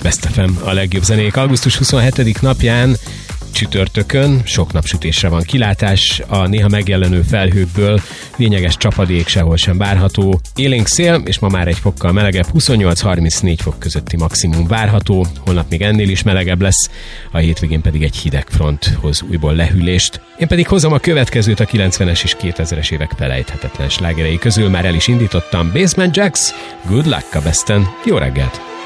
Best FM, a legjobb zenék augusztus 27. napján, csütörtökön sok napsütésre van kilátás, a néha megjelenő felhőkből lényeges csapadék sehol sem várható. Élénk szél, és ma már egy fokkal melegebb, 28-34 fok közötti maximum várható, holnap még ennél is melegebb lesz, a hétvégén pedig egy hideg front hoz újból lehűlést. Én pedig hozom a következőt, a 90-es és 2000-es évek felejthetetlen slágerei közül már el is indítottam. Basement Jaxx, Good Luck a Besten. Jó reggelt!